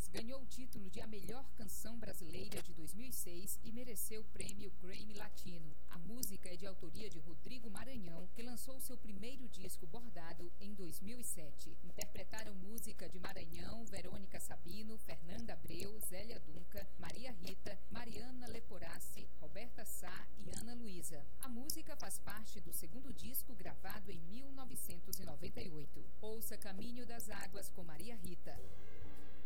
Águas ganhou o título de a melhor canção brasileira de 2006 e mereceu o prêmio Grammy Latino. A música é de autoria de Rodrigo Maranhão, que lançou seu primeiro disco Bordado em 2007. Interpretaram música de Maranhão, Verônica Sabino, Fernanda Abreu, Zélia Dunca, Maria Rita, Mariana Leporassi, Roberta Sá e Ana Luísa. A música faz parte do segundo disco gravado em 1998. Ouça Caminho das Águas com Maria Rita.